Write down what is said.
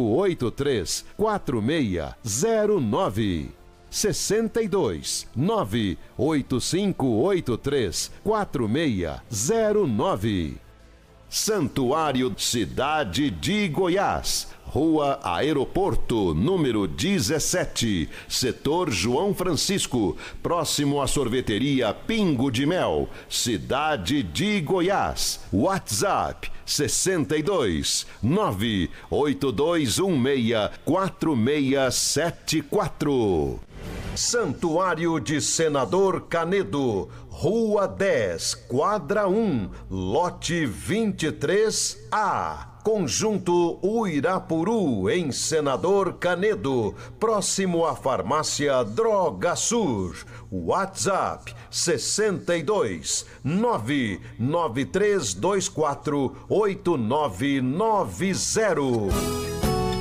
98583 4609. 62 98583 4609. Santuário Cidade de Goiás, Rua Aeroporto, número 17, Setor João Francisco, próximo à sorveteria Pingo de Mel, Cidade de Goiás. WhatsApp 62 98216 4674. Santuário de Senador Canedo, Rua 10, Quadra 1, Lote 23A. Conjunto Uirapuru, em Senador Canedo, próximo à farmácia Droga Sur. WhatsApp 62 99324 8990.